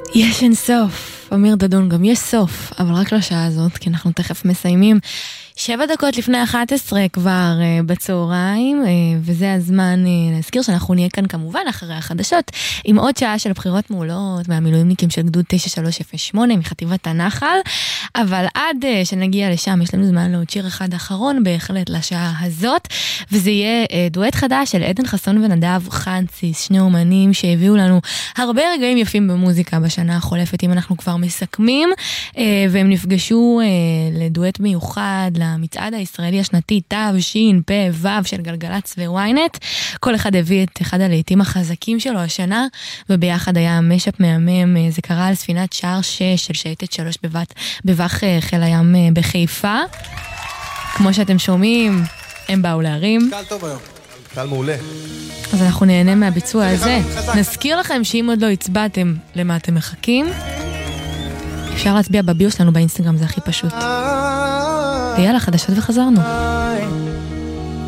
יש אין סוף, אמיר דדון, גם יש סוף, אבל רק לשעה הזאת, כי אנחנו תכף מסיימים. 7 דקות לפני 11 כבר בצהריים, וזה הזמן להזכיר שאנחנו נהיה כאן כמובן אחרי החדשות, עם עוד שעה של בחירות מעולות מהמילואימניקים של גדוד 9308 מחטיבת הנחל, אבל עד שנגיע לשם יש לנו זמן לעוד שיר אחד אחרון בהחלט לשעה הזאת, וזה יהיה דואט חדש של עדן חסון ונדב חנציס, שני אומנים שהביאו לנו הרבה רגעים יפים במוזיקה בשנה החולפת, אם אנחנו כבר מסכמים, והם נפגשו לדואט מיוחד למצעד הישראלי השנתי תשפ"ו של גלגלצ וויינט. כל אחד הביא את אחד הלהיטים החזקים שלו השנה, וביחד היה משאפ מהמם. זה קרה על ספינת שער 6 של שייטת 3 בבח חיל הים בחיפה. כמו שאתם שומעים, הם באו להרים. קל טוב היום. קל מעולה. אז אנחנו נהנה מהביצוע הזה. נזכיר לכם שאם עוד לא הצבעתם למה אתם מחכים, אפשר להצביע בביו שלנו באינסטגרם, זה הכי פשוט. ויאללה, חדשות וחזרנו.